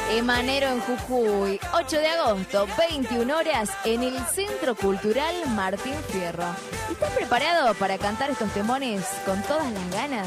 Emanero en Jujuy, 8 de agosto, 21 horas, en el Centro Cultural Martín Fierro. ¿Estás preparado para cantar estos temones con todas las ganas?